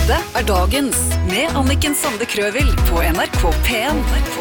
Dette dagens med Anniken Sande Krøvel på NRK P1.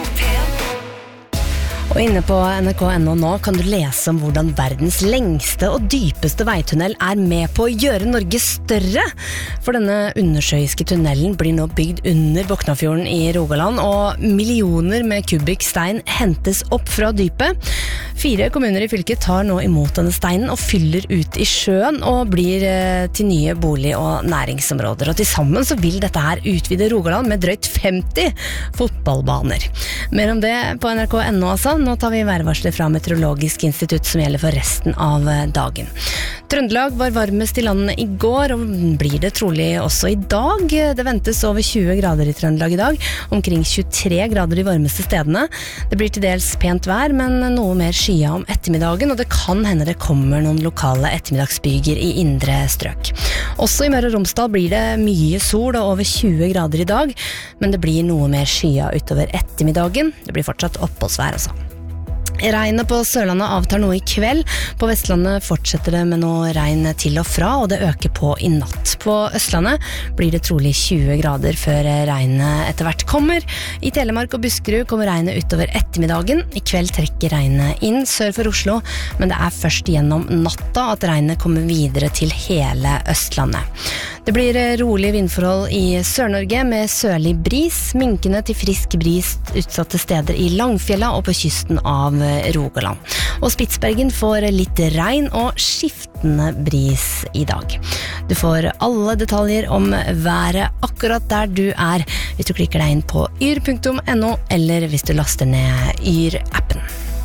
Og inne på NRK.no nå kan du lese om hvordan verdens lengste og dypeste veitunnel med på å gjøre Norge større. For denne undersjøiske tunnelen blir nå bygd under Boknafjorden i Rogaland, og millioner med kubikk-stein hentes opp fra dypet. 4 kommuner i fylket tar nå imot denne steinen og fyller ut i sjøen og blir til nye bolig- og næringsområder. Og til sammen så vil dette her utvide Rogaland med drøyt 50 fotballbaner. Mer om det på NRK.no altså. Nå tar vi værvarsler fra Meteorologisk institutt som gjelder for resten av dagen. Trøndelag var varmest i landet i går, og blir det trolig også i dag. Det ventes over 20 grader i Trøndelag i dag, omkring 23 grader de varmeste stedene. Det blir til dels pent vær, men noe mer skya om ettermiddagen, og det kan hende det kommer noen lokale ettermiddagsbyger i indre strøk. Også i Møre og Romsdal blir det mye sol og over 20 grader i dag, men det blir noe mer skya utover ettermiddagen. Det blir fortsatt oppholdsvær altså. Regnet på Sørlandet avtar noe i kveld. På Vestlandet fortsetter det med noe regn til og fra, og det øker på i natt. På Østlandet blir det trolig 20 grader før regnet etter hvert kommer. I Telemark og Buskerud kommer regnet utover ettermiddagen. I kveld trekker regnet inn sør for Oslo, men det først gjennom natta at regnet kommer videre til hele Østlandet. Det blir rolig vindforhold i Sør-Norge med sørlig bris, minkende til frisk bris utsatte steder i Langfjella og på kysten av Rogaland. Og Spitsbergen får litt regn og skiftende bris i dag. Du får alle detaljer om været akkurat der du hvis du klikker deg inn på yr.no eller hvis du laster ned Yr-appen.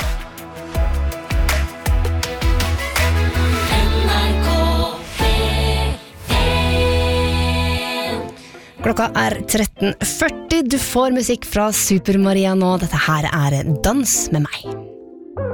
Klokka 13:40. Du får musikk fra Super Maria nå. Dette her Dans med meg.